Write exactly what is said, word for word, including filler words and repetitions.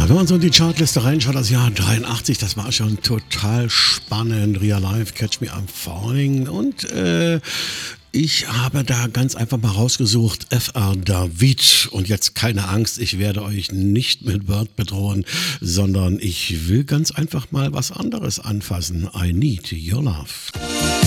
wenn man so in die Chartliste reinschaut, das Jahr dreiundachtzig, das war schon total spannend. Real Life, Catch Me I'm Falling. Und äh, ich habe da ganz einfach mal rausgesucht, F R David. Und jetzt keine Angst, ich werde euch nicht mit Word bedrohen, sondern ich will ganz einfach mal was anderes anfassen. I Need Your Love.